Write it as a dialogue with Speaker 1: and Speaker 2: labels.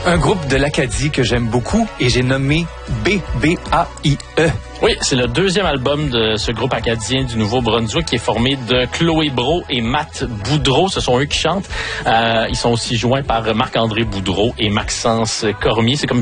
Speaker 1: Un groupe de l'Acadie que j'aime beaucoup et j'ai nommé BBAIE.
Speaker 2: Oui, c'est le deuxième album de ce groupe acadien du Nouveau-Brunswick qui est formé de Chloé Brault et Matt Boudreau. Ce sont eux qui chantent. Ils sont aussi joints par Marc-André Boudreau et Maxence Cormier. C'est comme